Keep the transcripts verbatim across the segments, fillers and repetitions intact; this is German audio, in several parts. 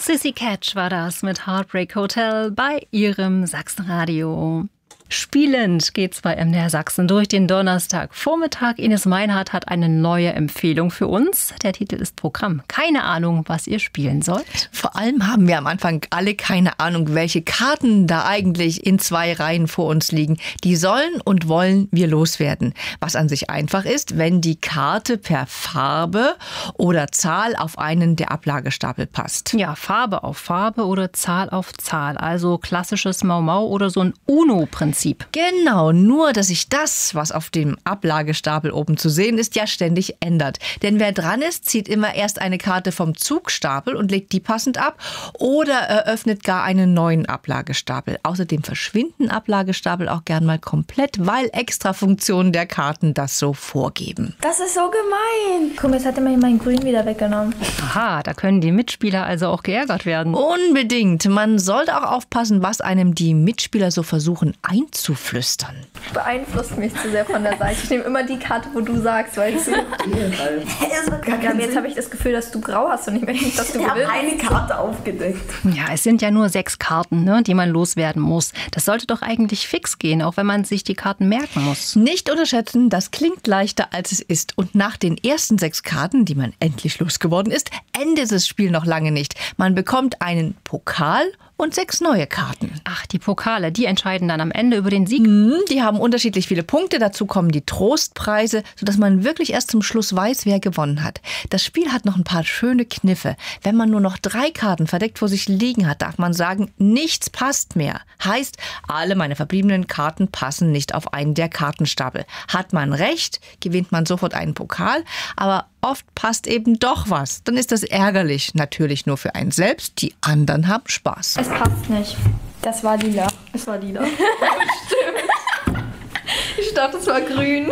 Sissy Catch war das mit Heartbreak Hotel bei Ihrem Sachsenradio. Spielend geht's bei M D R Sachsen durch den Donnerstagvormittag. Ines Meinhardt hat eine neue Empfehlung für uns. Der Titel ist Programm. Keine Ahnung, was ihr spielen sollt. Vor allem haben wir am Anfang alle keine Ahnung, welche Karten da eigentlich in zwei Reihen vor uns liegen. Die sollen und wollen wir loswerden. Was an sich einfach ist, wenn die Karte per Farbe oder Zahl auf einen der Ablagestapel passt. Ja, Farbe auf Farbe oder Zahl auf Zahl. Also klassisches Mau-Mau oder so ein Uno-Prinzip. Genau, nur dass sich das, was auf dem Ablagestapel oben zu sehen ist, ja ständig ändert. Denn wer dran ist, zieht immer erst eine Karte vom Zugstapel und legt die passend ab oder eröffnet gar einen neuen Ablagestapel. Außerdem verschwinden Ablagestapel auch gern mal komplett, weil Extrafunktionen der Karten das so vorgeben. Das ist so gemein. Guck mal, jetzt hat er mir mein Grün wieder weggenommen. Aha, da können die Mitspieler also auch geärgert werden. Unbedingt. Man sollte auch aufpassen, was einem die Mitspieler so versuchen einzubringen. zu flüstern. Beeinflusst mich zu sehr von der Seite. Ich nehme immer die Karte, wo du sagst, weißt du. Ja, aber jetzt habe ich das Gefühl, dass du grau hast und nicht mehr, dass du ich gewinnst. Ich habe eine Karte aufgedeckt. Ja, es sind ja nur sechs Karten, ne, die man loswerden muss. Das sollte doch eigentlich fix gehen, auch wenn man sich die Karten merken muss. Nicht unterschätzen, das klingt leichter, als es ist. Und nach den ersten sechs Karten, die man endlich losgeworden ist, endet das Spiel noch lange nicht. Man bekommt einen Pokal und sechs neue Karten. Ach, die Pokale, die entscheiden dann am Ende über den Sieg? Mhm, die haben unterschiedlich viele Punkte. Dazu kommen die Trostpreise, sodass man wirklich erst zum Schluss weiß, wer gewonnen hat. Das Spiel hat noch ein paar schöne Kniffe. Wenn man nur noch drei Karten verdeckt vor sich liegen hat, darf man sagen, nichts passt mehr. Heißt, alle meine verbliebenen Karten passen nicht auf einen der Kartenstapel. Hat man recht, gewinnt man sofort einen Pokal, aber oft passt eben doch was. Dann ist das ärgerlich. Natürlich nur für einen selbst. Die anderen haben Spaß. Es passt nicht. Das war lila. Es war lila. Stimmt. Ich dachte, es war grün.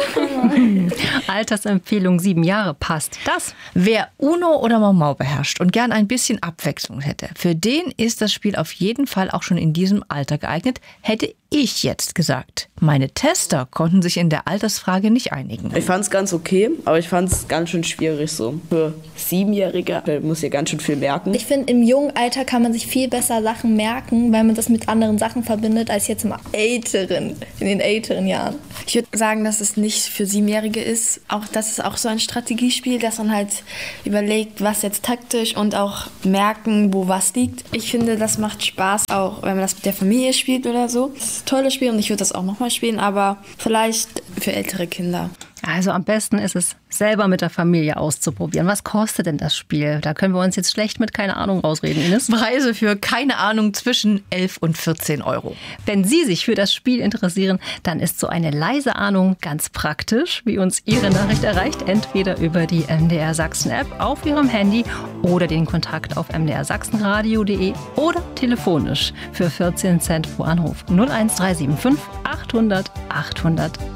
Altersempfehlung sieben Jahre passt das. Wer Uno oder Mau-Mau beherrscht und gern ein bisschen Abwechslung hätte, für den ist das Spiel auf jeden Fall auch schon in diesem Alter geeignet, hätte ich jetzt gesagt. Meine Tester konnten sich in der Altersfrage nicht einigen. Ich fand es ganz okay, aber ich fand es ganz schön schwierig so. Für Siebenjährige da muss ja ganz schön viel merken. Ich finde, im jungen Alter kann man sich viel besser Sachen merken, weil man das mit anderen Sachen verbindet, als jetzt im älteren, in den älteren Jahren. Ich würde sagen, dass es nicht für Siebenjährige ist. Auch das ist auch so ein Strategiespiel, dass man halt überlegt, was jetzt taktisch und auch merken, wo was liegt. Ich finde, das macht Spaß, auch wenn man das mit der Familie spielt oder so. Das ist ein tolles Spiel und ich würde das auch nochmal spielen, aber vielleicht für ältere Kinder. Also am besten ist es, selber mit der Familie auszuprobieren. Was kostet denn das Spiel? Da können wir uns jetzt schlecht mit keine Ahnung rausreden, Ines. Preise für keine Ahnung zwischen elf und vierzehn Euro. Wenn Sie sich für das Spiel interessieren, dann ist so eine leise Ahnung ganz praktisch, wie uns Ihre Nachricht erreicht. Entweder über die M D R Sachsen App auf Ihrem Handy oder den Kontakt auf m d r sachsenradio punkt de oder telefonisch für vierzehn Cent pro Anruf null eins drei sieben fünf achthundert achthundert